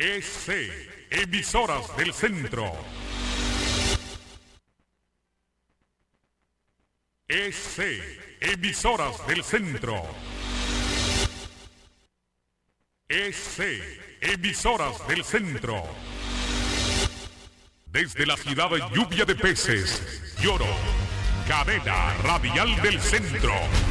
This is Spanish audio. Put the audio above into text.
Emisoras del Centro. Emisoras del Centro. Emisoras del Centro. Desde la ciudad de Lluvia de Peces, Lloro, cadena radial del Centro.